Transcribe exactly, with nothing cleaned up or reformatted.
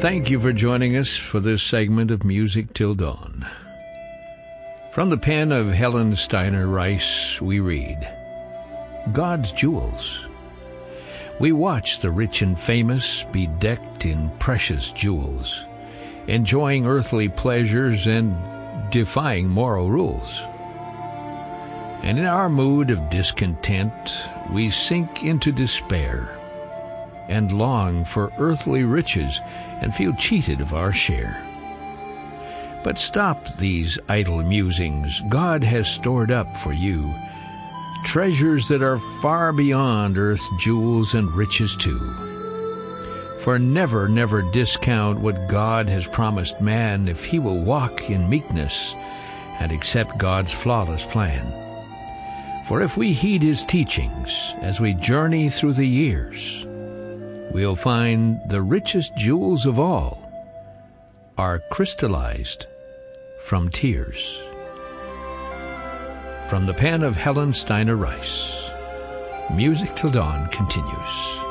thank you for joining us for this segment of Music Till Dawn. From the pen of Helen Steiner Rice, we read, God's Jewels. We watch the rich and famous be decked in precious jewels, enjoying earthly pleasures and defying moral rules. And in our mood of discontent, we sink into despair and long for earthly riches and feel cheated of our share. But stop these idle musings. God has stored up for you treasures that are far beyond earth's jewels and riches too. For never, never discount what God has promised man if he will walk in meekness and accept God's flawless plan. For if we heed his teachings as we journey through the years, we'll find the richest jewels of all are crystallized from tears. From the pen of Helen Steiner Rice, Music Till Dawn continues.